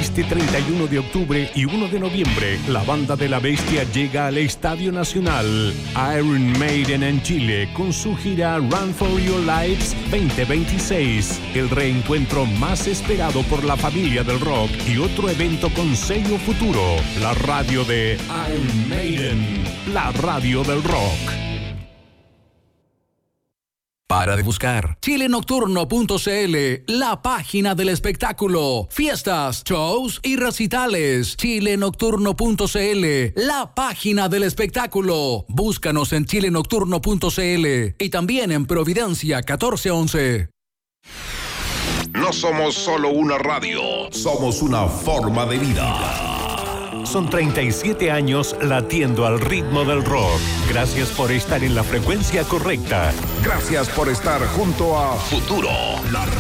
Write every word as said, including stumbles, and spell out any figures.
Este treinta y uno de octubre y uno de noviembre, la Banda de la Bestia llega al Estadio Nacional. Iron Maiden en Chile con su gira Run for Your Lives veinte veintiséis. El reencuentro más esperado por la familia del rock y otro evento con sello futuro. La radio de Iron Maiden, la radio del rock. Para de buscar chile nocturno punto c l, la página del espectáculo, fiestas, shows y recitales. chile nocturno punto c l, la página del espectáculo. Búscanos en chile nocturno punto c l y también en Providencia catorce once. No somos solo una radio, somos una forma de vida. Son treinta y siete años latiendo al ritmo del rock. Gracias por estar en la frecuencia correcta. Gracias por estar junto a Futuro, la